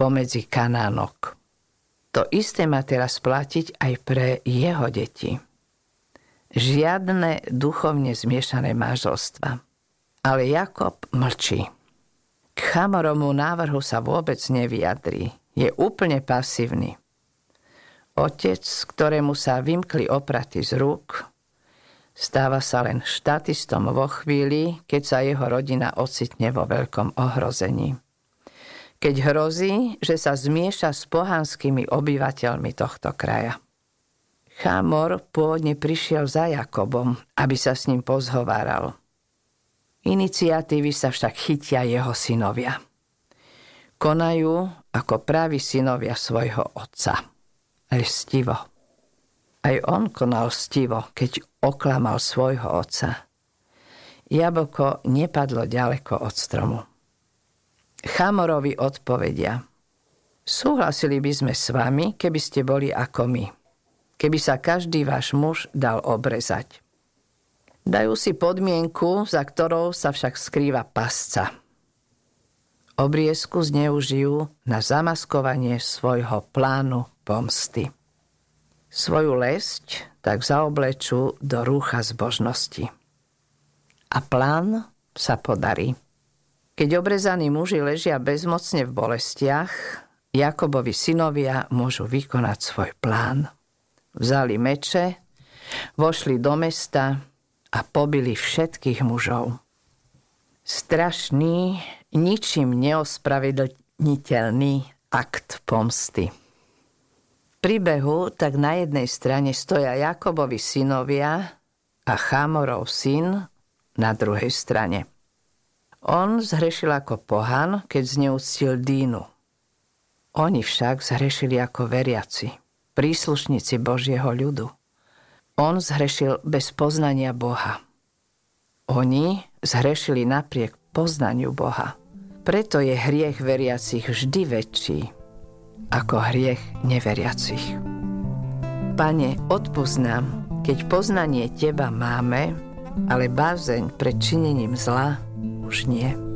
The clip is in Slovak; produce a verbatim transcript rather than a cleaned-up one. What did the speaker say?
spomedzi Kanánok. To isté má teraz platiť aj pre jeho deti. Žiadne duchovne zmiešané manželstva. Ale Jakob mlčí. K Chámorovmu návrhu sa vôbec nevyjadrí. Je úplne pasívny. Otec, ktorému sa vymkli opraty z rúk, stáva sa len štatistom vo chvíli, keď sa jeho rodina ocitne vo veľkom ohrození. Keď hrozí, že sa zmieša s pohanskými obyvateľmi tohto kraja. Chámor pôvodne prišiel za Jakobom, aby sa s ním pozhováral. Iniciatívy sa však chytia jeho synovia. Konajú ako praví synovia svojho otca. Lstivo. Aj on konal stivo, keď oklamal svojho otca. Jablko nepadlo ďaleko od stromu. Chámorovi odpovedia: súhlasili by sme s vami, keby ste boli ako my. Keby sa každý váš muž dal obrezať. Dajú si podmienku, za ktorou sa však skrýva pasca. Obriezku zneužijú na zamaskovanie svojho plánu pomsty. Svoju lesť tak zaoblečú do rúcha zbožnosti. A plán sa podarí. Keď obrezaní muži ležia bezmocne v bolestiach, Jakobovi synovia môžu vykonať svoj plán. Vzali meče, vošli do mesta a pobili všetkých mužov. Strašný, ničím neospravedlniteľný akt pomsty. V príbehu tak na jednej strane stoja Jakobovi synovia a Chámorov syn na druhej strane. On zhrešil ako pohan, keď zneúctil Dínu. Oni však zhrešili ako veriaci, príslušníci Božieho ľudu. On zhrešil bez poznania Boha. Oni zhrešili napriek poznaniu Boha. Preto je hriech veriacich vždy väčší ako hriech neveriacich. Pane, odpusť nám, keď poznanie Teba máme, ale bázeň pred činením zla už nie.